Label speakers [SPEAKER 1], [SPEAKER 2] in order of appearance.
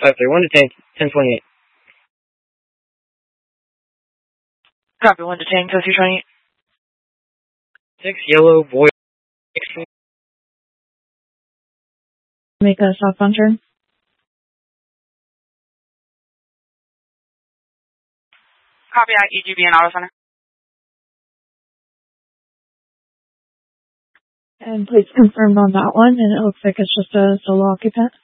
[SPEAKER 1] 531 to tank, 1028.
[SPEAKER 2] Copy, 1 to tank, 328.
[SPEAKER 1] 6 yellow, void.
[SPEAKER 3] Make a southbound turn.
[SPEAKER 2] Copy, EGB and Auto Center.
[SPEAKER 3] And please confirm on that one, and it looks like it's just a solo occupant.